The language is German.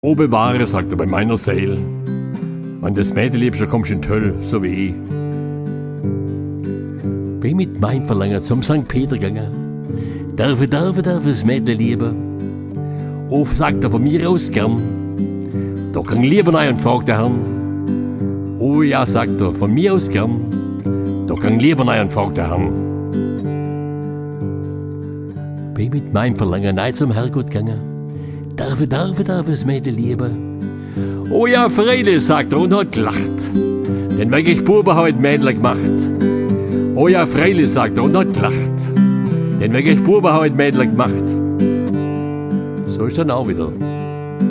O bewahre, sagt er bei meiner Seel, wenn das Mädel liebst, dann kommst du in die Hölle, so wie ich. Bin mit meinem Verlangen zum St. Peter gegangen. Darf das Mädel lieben? O, sagt er von mir aus gern. Da kann ich lieber rein und fragt der Herrn. O ja, sagt er, von mir aus gern. Da kann ich lieber rein und fragt der Herrn. Bin mit meinem Verlangen rein zum Herrgott gegangen. Darf das Mädel lieben? Oh ja, freilich, sagt er und hat gelacht. Denn wirklich Buben hat Mädel gemacht. Oh ja, freilich, sagt er und hat gelacht. Denn wirklich Buben hat Mädel gemacht. So ist dann auch wieder.